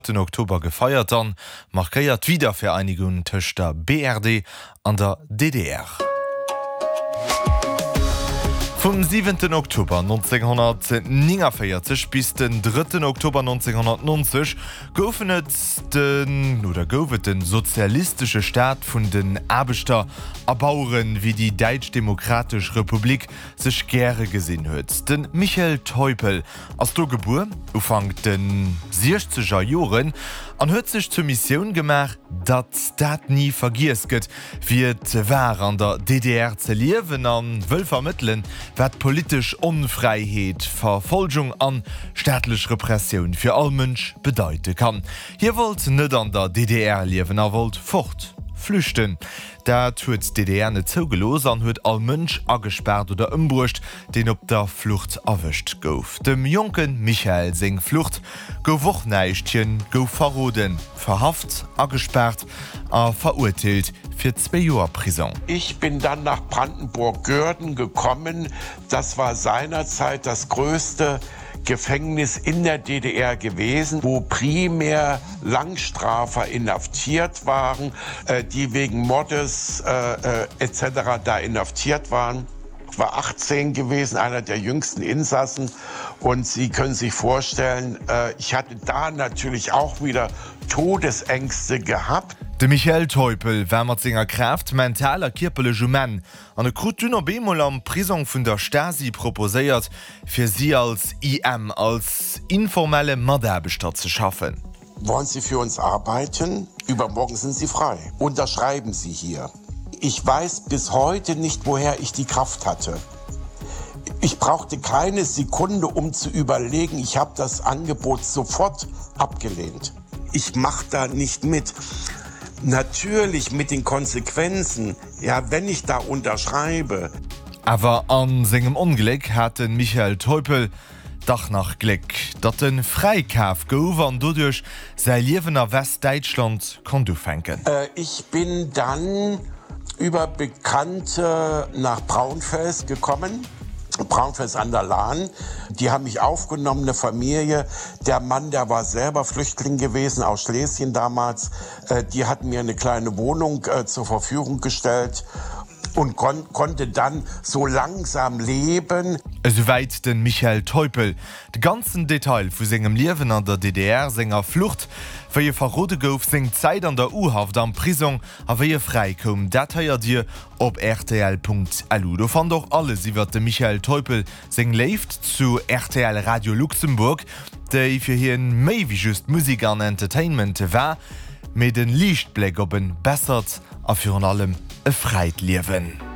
Den Oktober gefeiert an, markiert Wiedervereinigung zwischen der BRD an der DDR. Vom 7. Oktober 1949 bis den 3. Oktober 1990 goufen den sozialistische Staat vun den Arbeiter erbauern wie die Deutsch-Demokratische Republik sech gerne gesinn huet. Den Michael Teupel aus der Geburt ufangt den 60er Joren an huet sich zur Mission gemacht, dat nie vergiss gëtt, wie war an der DDR ze liewen an wëll vermitteln, wat politisch Unfreiheit, Verfolgung an staatlich Repression für all Mensch bedeuten kann. Hier wollt net an der DDR liewen, wollt fort flüchten. Da huet DDR net zougelos an huet all Mënsch agesperrt oder ëmbrucht, den op der Flucht erwischt gouf. Dem jungen Michael seng Flucht gouf Wochneichtchen gouf verroden, verhaft, agesperrt, verurteilt für 2 Jahre Prison. Ich bin dann nach Brandenburg-Görden gekommen. Das war seinerzeit das größte Gefängnis in der DDR gewesen, wo primär Langstrafer inhaftiert waren, die wegen Mordes etc. da inhaftiert waren. Ich war 18 gewesen, einer der jüngsten Insassen. Und Sie können sich vorstellen, ich hatte da natürlich auch wieder Todesängste gehabt. De Michael Teupel wärmer senger Kraft mentaler kirpelege Mann an e krut dünner Bemol am Prison vun der Stasi proposéiert, fir sie als IM als informelle Maderbeter zu schaffen. Wollen Sie für uns arbeiten? Übermorgen sind Sie frei. Unterschreiben Sie hier. Ich weiß bis heute nicht, woher ich die Kraft hatte. Ich brauchte keine Sekunde, um zu überlegen. Ich habe das Angebot sofort abgelehnt. Ich mache da nicht mit. Natürlich mit den Konsequenzen, ja, wenn ich da unterschreibe. Aber an segem Unglück hat den Michael Teupel doch nach Glück, dat den Freikaf gouf an dodurch sei Liewener Westdeutschland kon du fenken. Ich bin dann über Bekannte nach Braunfels gekommen. Braunfels an der Lahn. Die haben mich aufgenommen, eine Familie. Der Mann, der war selber Flüchtling gewesen aus Schlesien damals. Die hatten mir eine kleine Wohnung zur Verfügung gestellt und konnte dann so langsam leben. Soweit den Michael Teupel. De ganzen Detail vu segem Liewen an der DDR senger Flucht, fir je verrode gouf seng Zeit an der U-Haft am Prison a wie je freikom, datier dir op rtl.lu. Do fan doch alles iwwer de Michael Teupel seng left zu RTL Radio Luxemburg, déi fir hien méi wie just Musik an Entertainment war, méi den Liichtblick op en bessert a fir an allem e freit liewen.